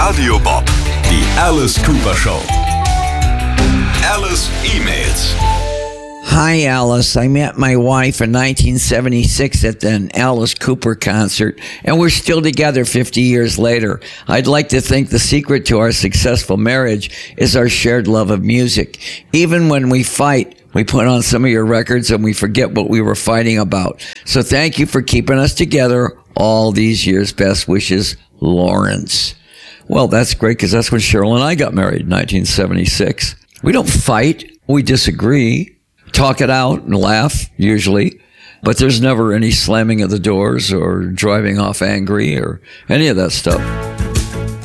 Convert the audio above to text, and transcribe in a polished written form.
Radio Bob, die Alice Cooper Show. Alice emails. Hi, Alice. I met my wife in 1976 at an Alice Cooper concert, and we're still together 50 years later. I'd like to think the secret to our successful marriage is our shared love of music. Even when we fight, we put on some of your records and we forget what we were fighting about. So thank you for keeping us together all these years. Best wishes, Lawrence. Well, that's great because that's when Cheryl and I got married in 1976. We don't fight. We disagree. Talk it out and laugh, usually. But there's never any slamming of the doors or driving off angry or any of that stuff.